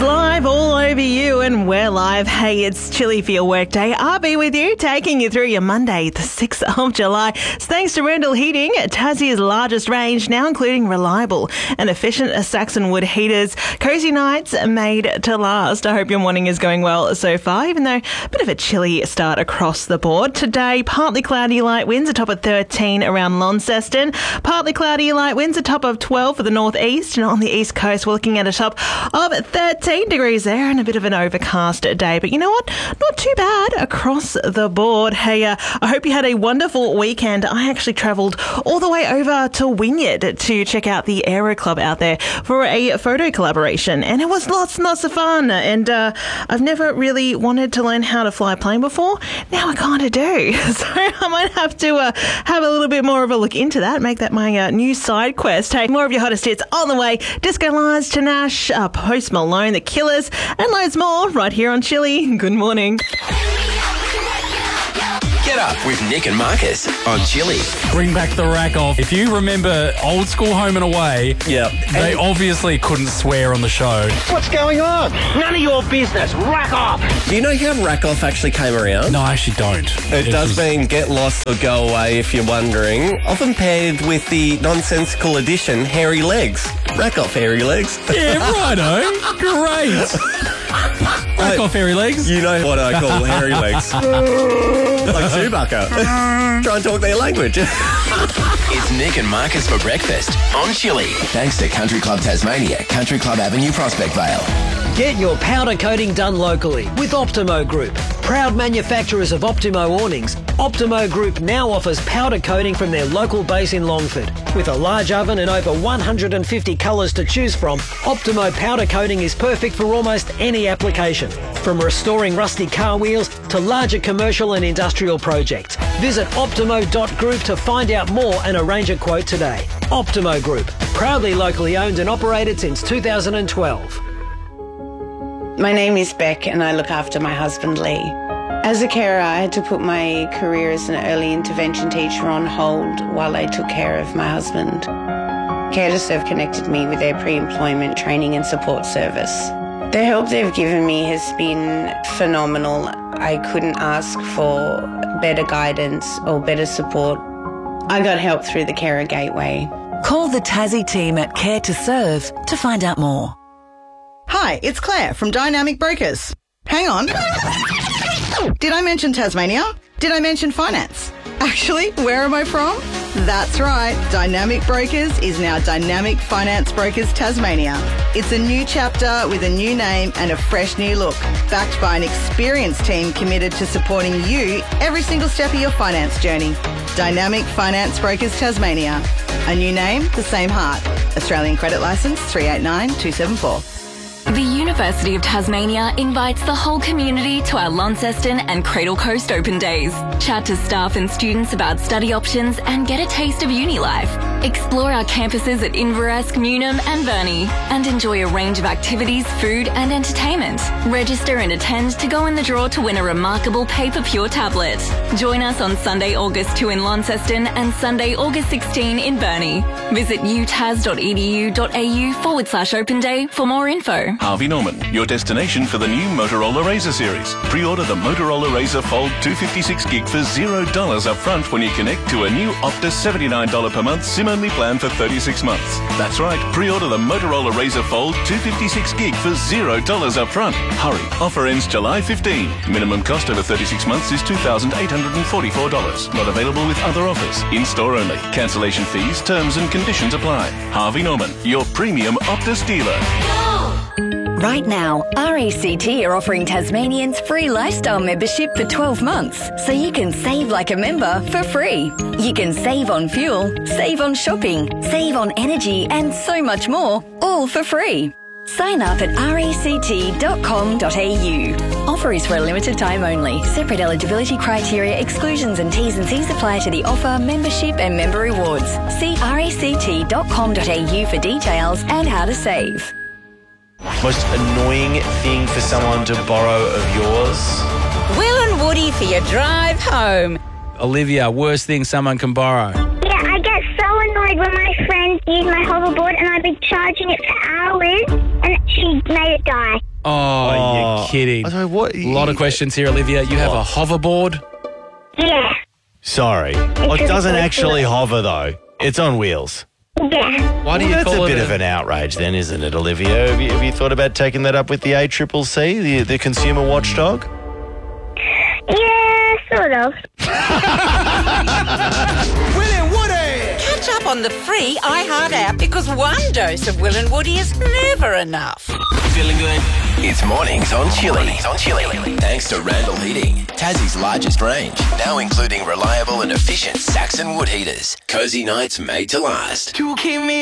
live all over you, and we're live. Hey, it's Chilly for your workday. I'll be with you, taking you through your Monday, the 6th of July. It's thanks to Rendell Heating, Tassie's largest range, now including reliable and efficient Saxon wood heaters. Cozy nights made to last. I hope your morning is going well so far, even though a bit of a chilly start across the board. Today, partly cloudy light winds, a top of 13 around Launceston. Partly cloudy light winds, a top of 12 for the northeast, and on the east coast, we're looking at a top of 13 degrees there and a bit of an overcast day. But you know what? Not too bad across the board. Hey, I hope you had a wonderful weekend. I actually travelled all the way over to Wynyard to check out the Aero Club out there for a photo collaboration, and it was lots and lots of fun. And I've never really wanted to learn how to fly a plane before. Now I kind of do. So I might have to have a little bit more of a look into that, make that my new side quest. Hey, more of your hottest hits on the way. Disco Lions, Tinashe, Post Malone, The Killers, and loads more right here on Chilly. Good morning. Get up with Nick and Marcus on Chilly. Bring back the rack off. If you remember old school Home and Away, they obviously couldn't swear on the show. What's going on? None of your business. Rack off. Do you know how rack off actually came around? No, I actually don't. It does mean get lost or go away if you're wondering. Often paired with the nonsensical addition, hairy legs. Rack off, hairy legs. Yeah, righto. Great. Rack off, hairy legs. You know what I call hairy legs. Like Chewbacca. Try and talk their language. It's Nick and Marcus for breakfast on Chilly. Thanks to Country Club Tasmania, Country Club Avenue, Prospect Vale. Get your powder coating done locally with Optimo Group. Proud manufacturers of Optimo awnings, Optimo Group now offers powder coating from their local base in Longford. With a large oven and over 150 colours to choose from, Optimo powder coating is perfect for almost any application. From restoring rusty car wheels to larger commercial and industrial projects. Visit optimo.group to find out more and arrange a quote today. Optimo Group, proudly locally owned and operated since 2012. My name is Beck and I look after my husband Lee. As a carer, I had to put my career as an early intervention teacher on hold while I took care of my husband. Care to Serve connected me with their pre-employment training and support service. The help they've given me has been phenomenal. I couldn't ask for better guidance or better support. I got help through the Carer Gateway. Call the Tassie team at Care to Serve to find out more. Hi, it's Claire from Dynamic Brokers. Hang on. Did I mention Tasmania? Did I mention finance? Actually, where am I from? That's right, Dynamic Brokers is now Dynamic Finance Brokers Tasmania. It's a new chapter with a new name and a fresh new look, backed by an experienced team committed to supporting you every single step of your finance journey. Dynamic Finance Brokers Tasmania. A new name, the same heart. Australian Credit Licence 389274. The University of Tasmania invites the whole community to our Launceston and Cradle Coast Open Days. Chat to staff and students about study options and get a taste of uni life. Explore our campuses at Inverasc, Newnham and Burnie and enjoy a range of activities, food and entertainment. Register and attend to go in the draw to win a remarkable Paper Pure tablet. Join us on Sunday, August 2 in Launceston and Sunday, August 16 in Burnie. Visit utas.edu.au/Open Day for more info. Harvey Norman, your destination for the new Motorola Razr series. Pre-order the Motorola Razr Fold 256 gig for $0 up front when you connect to a new Optus $79 per month SIM-only plan for 36 months. That's right, pre-order the Motorola Razr Fold 256 gig for $0 up front. Hurry, offer ends July 15. Minimum cost over 36 months is $2,844. Not available with other offers. In-store only. Cancellation fees, terms and conditions apply. Harvey Norman, your premium Optus dealer. Right now, RACT are offering Tasmanians free lifestyle membership for 12 months, so you can save like a member for free. You can save on fuel, save on shopping, save on energy and so much more, all for free. Sign up at ract.com.au. Offer is for a limited time only. Separate eligibility criteria, exclusions and T's and C's apply to the offer, membership and member rewards. See ract.com.au for details and how to save. Most annoying thing for someone to borrow of yours? Will and Woody for your drive home. Olivia, worst thing someone can borrow. Yeah, I get so annoyed when my friends use my hoverboard and I've been charging it for hours and she made it die. Oh, you're kidding. I don't know what. A lot of questions here, Olivia. You have a hoverboard. Yeah. Sorry. It doesn't actually hover, though. It's on wheels. Yeah. Why do you That's call a it bit of an outrage then, isn't it, Olivia? Have you thought about taking that up with the ACCC, the consumer watchdog? Yeah, sort of. Will and Woody! Catch up on the free iHeart app because one dose of Will and Woody is never enough. Feeling good? It's Mornings on Chili. Thanks to Randall Heating, Tassie's largest range, now including reliable and efficient Saxon wood heaters. Cozy nights made to last. You keep me